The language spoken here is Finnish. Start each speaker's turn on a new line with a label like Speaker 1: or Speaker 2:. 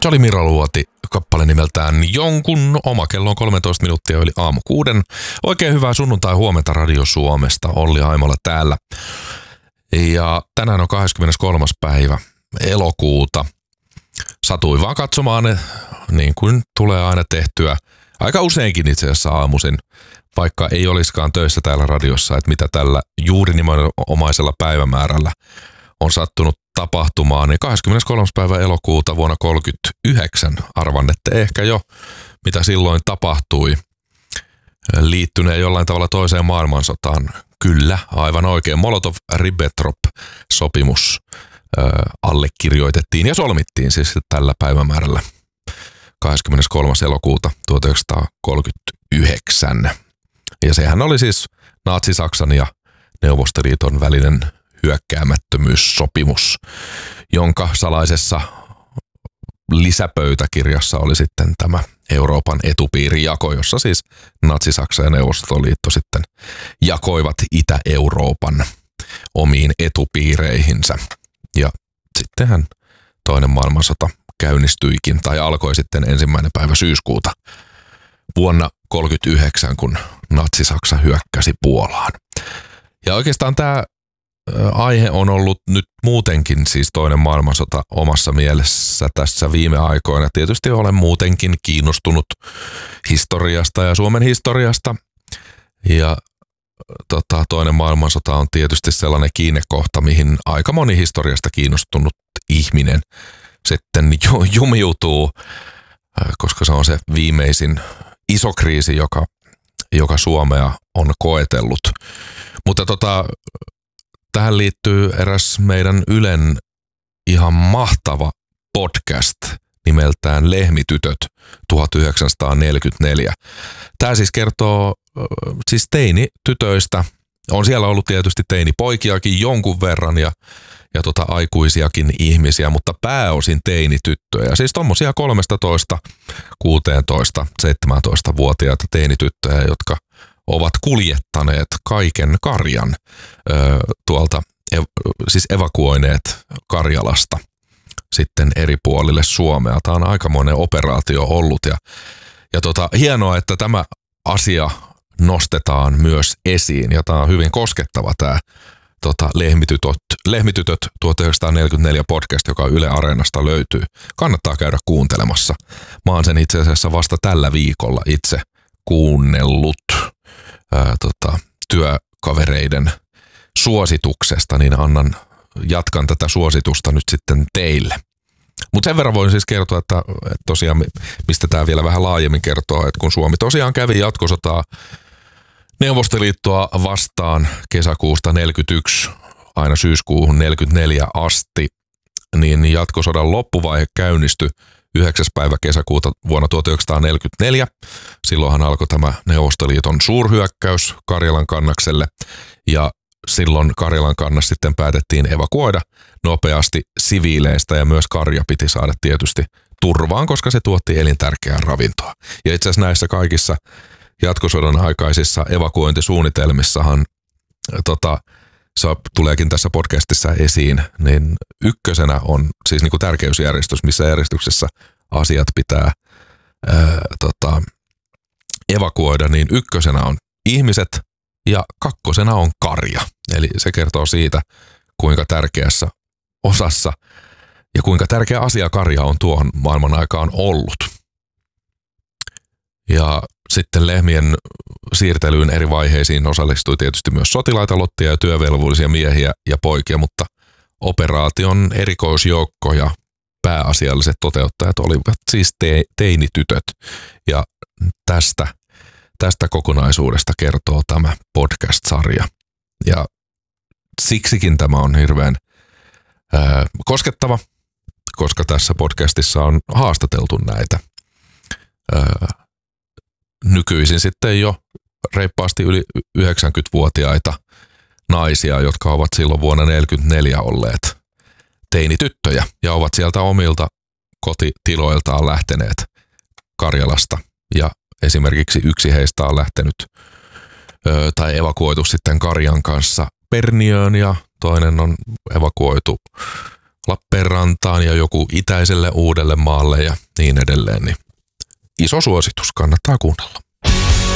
Speaker 1: Se oli Mira Luoti, kappale nimeltään Jonkun oma. Kello on 13 minuuttia yli aamu 6. Oikein hyvää sunnuntai huomenta Radio Suomesta. Olli Aimola täällä. Ja tänään on 23. päivä elokuuta. Satuin vaan katsomaan, niin kuin tulee aina tehtyä. Aika useinkin itse asiassa aamuisin, vaikka ei olisikaan töissä täällä radiossa, että mitä tällä juuri nimenomaisella päivämäärällä on sattunut tapahtumaan, niin 23. päivä elokuuta vuonna 1939, arvannette ehkä jo, mitä silloin tapahtui, liittyneen jollain tavalla toiseen maailmansotaan. Kyllä, aivan oikein. Molotov-Ribbentrop-sopimus allekirjoitettiin ja solmittiin siis tällä päivämäärällä 23. elokuuta 1939. Ja sehän oli siis Natsi-Saksan ja Neuvostoliiton välinen hyökkäämättömyyssopimus, jonka salaisessa lisäpöytäkirjassa oli sitten tämä Euroopan etupiirijako, jossa siis Natsi-Saksa ja Neuvostoliitto sitten jakoivat Itä-Euroopan omiin etupiireihinsä. Ja sittenhän toinen maailmansota käynnistyikin tai alkoi sitten 1. päivä syyskuuta vuonna 1939, kun Natsi-Saksa hyökkäsi Puolaan. Ja oikeastaan tämä aihe on ollut nyt muutenkin siis toinen maailmansota omassa mielessä tässä viime aikoina. Tietysti olen muutenkin kiinnostunut historiasta ja Suomen historiasta. Ja toinen maailmansota on tietysti sellainen kiinnekohta, mihin aika moni historiasta kiinnostunut ihminen sitten jumiutuu, koska se on se viimeisin iso kriisi, joka Suomea on koetellut. Mutta tähän liittyy eräs meidän Ylen ihan mahtava podcast nimeltään Lehmitytöt 1944. Tämä siis kertoo siis teinitytöistä. On siellä ollut tietysti teinipoikiakin jonkun verran ja aikuisiakin ihmisiä, mutta pääosin teinityttöjä. Siis tommosia 13, 16, 17-vuotiaita teinityttöjä, jotka ovat kuljettaneet kaiken Karjan tuolta, siis evakuoineet Karjalasta sitten eri puolille Suomea. Tämä on aikamoinen operaatio ollut ja hienoa, että tämä asia nostetaan myös esiin ja tämä on hyvin koskettava tämä Lehmitytöt 1944 podcast, joka Yle Areenasta löytyy. Kannattaa käydä kuuntelemassa. Mä oon sen itse asiassa vasta tällä viikolla itse kuunnellut työkavereiden suosituksesta, niin jatkan tätä suositusta nyt sitten teille. Mutta sen verran voin siis kertoa, että tosiaan, mistä tämä vielä vähän laajemmin kertoo, että kun Suomi tosiaan kävi jatkosotaa Neuvostoliittoa vastaan kesäkuusta 1941 aina syyskuuhun 1944 asti, niin jatkosodan loppuvaihe käynnistyi 9. päivä kesäkuuta vuonna 1944. Silloinhan alkoi tämä Neuvostoliiton suurhyökkäys Karjalan kannakselle ja silloin Karjalan kannas sitten päätettiin evakuoida nopeasti siviileistä ja myös Karja piti saada tietysti turvaan, koska se tuotti elintärkeää ravintoa. Ja itse asiassa näissä kaikissa jatkosodan aikaisissa evakuointisuunnitelmissahan se tuleekin tässä podcastissa esiin, niin ykkösenä on siis niin kuin tärkeysjärjestys, missä järjestyksessä asiat pitää evakuoida, niin ykkösenä on ihmiset ja kakkosena on Karja. Eli se kertoo siitä, kuinka tärkeässä osassa ja kuinka tärkeä asia Karja on tuohon maailman aikaan ollut. Ja sitten lehmien siirtelyyn eri vaiheisiin osallistui tietysti myös sotilaita, lottia ja työvelvollisia miehiä ja poikia, mutta operaation erikoisjoukko ja pääasialliset toteuttajat olivat siis teinitytöt. Ja tästä kokonaisuudesta kertoo tämä podcast-sarja. Ja siksikin tämä on hirveän koskettava, koska tässä podcastissa on haastateltu näitä nykyisin sitten jo reippaasti yli 90-vuotiaita naisia, jotka ovat silloin vuonna 1944 olleet teinityttöjä ja ovat sieltä omilta kotitiloiltaan lähteneet Karjalasta. Ja esimerkiksi yksi heistä on lähtenyt tai evakuoitu sitten Karjan kanssa Perniöön ja toinen on evakuoitu Lappeenrantaan ja joku itäiselle Uudellemaalle ja niin edelleen, niin iso suositus, kannattaa kuunnella.